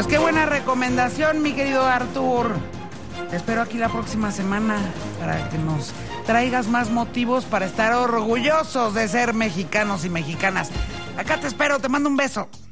Pues qué buena recomendación, mi querido Artur. Te espero aquí la próxima semana para que nos traigas más motivos para estar orgullosos de ser mexicanos y mexicanas. Acá te espero, te mando un beso.